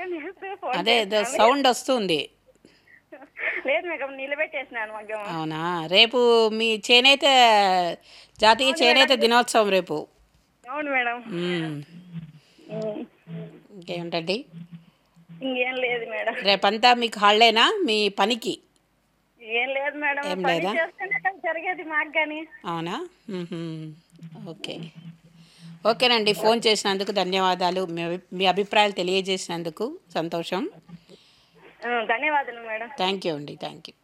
అందుకని చెప్పి ఫోన్ అదే చేసినాను. సౌండ్ వస్తుంది. లేదు మేడం, నిలబెట్టేసినాను మగ్గం. అవునా? రేపు మీ చేనేత జాతీయ అవును మేడం. చేనేత దినోత్సవం రేపు. అవును మేడం. మ్మ్. ఉమ్. ఇంకేమిటండి? ఇంకేం లేదు మేడం. రేపంతా మీకు హాలిడేనా మీ పనికి? ఏం లేదు మేడం, ఏం పని లేదా? చేస్తేనే కదా జరిగేది మాకు కానీ. అవునా? ఓకే. ఓకేనండి. ఫోన్ చేసినందుకు ధన్యవాదాలు. మీ అభిప్రాయాలు తెలియజేసినందుకు సంతోషం. ధన్యవాదాలు మేడం. థ్యాంక్ యూ అండి. Thank you.